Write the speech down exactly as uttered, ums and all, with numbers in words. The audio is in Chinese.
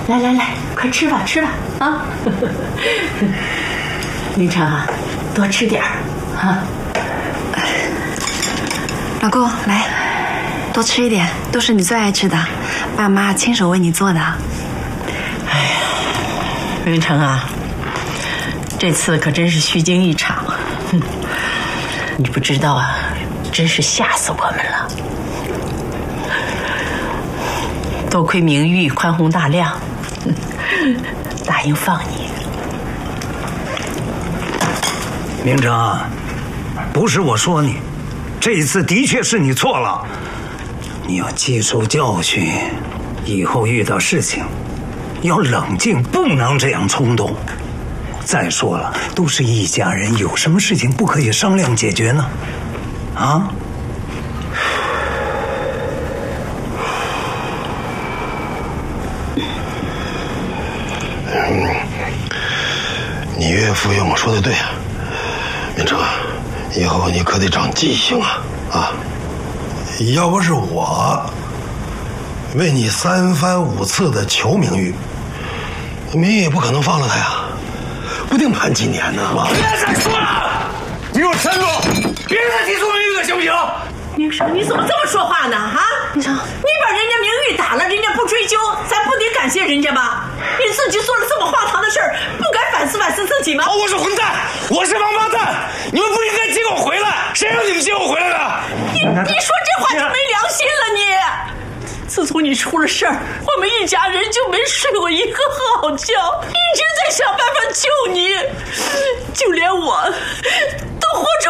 来来来，快吃吧吃吧啊！明成啊，多吃点儿啊。 老公，来，多吃一点，都是你最爱吃的，爸妈亲手为你做的。 哎呀，明成啊，这次可真是虚惊一场。哼，你不知道啊，真是吓死我们了。多亏明玉宽宏大量，答应放你。 明成，不是我说你，这一次的确是你错了，你要接受教训，以后遇到事情要冷静，不能这样冲动。再说了，都是一家人，有什么事情不可以商量解决呢？啊？ 嗯，你岳父岳母说的对啊，明成啊，以后你可得长记性啊啊！要不是我为你三番五次的求明玉，明玉也不可能放了他呀，不定判几年呢。 别再说了，你给我站住！别再提出明玉了，行不行？ 明成，你怎么这么说话呢？啊，明成，你把人家明玉打了，人家不追究，咱不得感谢人家吗？你自己做了这么荒唐的事儿，不该反思反思自己吗？ 我是混蛋，我是王八蛋，你们不应该接我回来，谁让你们接我回来的？ 你你说这话就没良心了你！自从你出了事儿，我们一家人就没睡过一个好觉，一直在想办法救你，就连我都活着。